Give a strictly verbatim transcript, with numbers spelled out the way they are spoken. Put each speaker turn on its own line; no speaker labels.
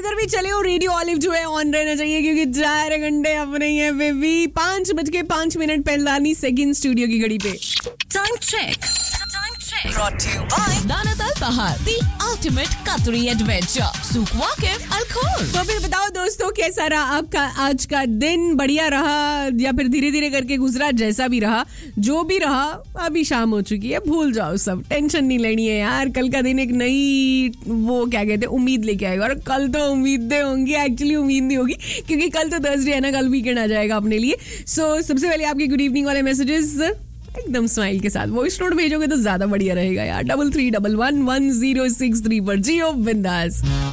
किधर भी चले हो रेडियो ऑलिव जो है ऑन रहना चाहिए क्योंकि चार घंटे अपने ही है बेबी. पांच बज के पांच मिनट पैंतालीस सेकंड स्टूडियो की घड़ी पे.
Time check. Brought to you by Danatal Bahar, the ultimate Qatari adventure. Souk Waqif Al Khor.
तो फिर बताओ दोस्तों कैसा रहा आपका आज का दिन. बढ़िया रहा या फिर धीरे धीरे करके गुजरा. जैसा भी रहा जो भी रहा अभी शाम हो चुकी है. भूल जाओ सब. टेंशन नहीं लेनी है यार. कल का दिन एक नई वो क्या कहते हैं उम्मीद लेके आएगा. और कल तो उम्मीदें होंगी. एक्चुअली उम्मीद नहीं होगी क्योंकि कल तो थर्सडे है ना. कल वीकेंड आ जाएगा अपने लिए. सो so, सबसे पहले आपके गुड इवनिंग वाले मैसेजेस एकदम स्माइल के साथ वॉइस नोट भेजोगे तो ज्यादा बढ़िया रहेगा यार. Double three double one one zero six three पर जियो बिंदास.